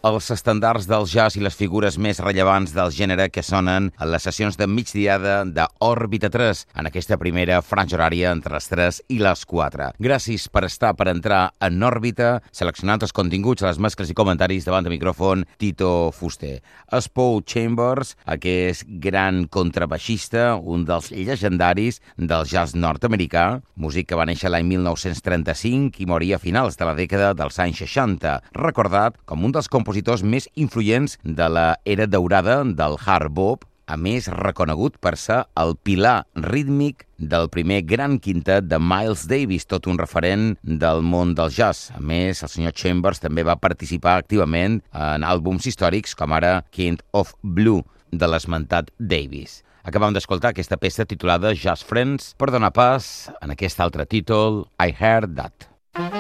els estandards del jazz i les figures més rellevants del gènere que sonen a les sessions de migdiada d'Òrbita 3, en aquesta primera franja horària entre les 3 i les 4. Gràcies per entrar en òrbita, seleccionant els continguts, les mescles i comentaris davant de micròfon Tito Fuster. És Paul Chambers, aquest gran contrabaixista, un dels llegendaris del jazz nord-americà, músic que va néixer l'any 1935 i moria a finals de la dècada dels anys 60, recordat com un dels compositors més influents de la era daurada del hard bop, a més reconegut per ser el pilar rítmic del primer gran quintet de Miles Davis, tot un referent del món del jazz. A més, el senyor Chambers també va participar activament en àlbums històrics com ara King of Blue, de l'esmentat Davis. Acabam d'escoltar aquesta peça titulada Jazz Friends per donar pas en aquest altre títol, I Heard That.